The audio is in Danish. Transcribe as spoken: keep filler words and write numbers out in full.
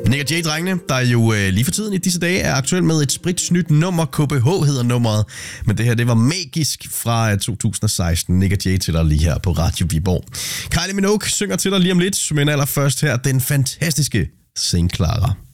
Nick og Jay-drengene, der jo øh, lige for tiden i disse dage er aktuel med et spritsnyt nummer. K B H hedder nummeret. Men det her, det var magisk fra to tusind og seksten. Nick og Jay til dig lige her på Radio Viborg. Kylie Minogue synger til dig lige om lidt, men allerførst her den fantastiske Sing Clara.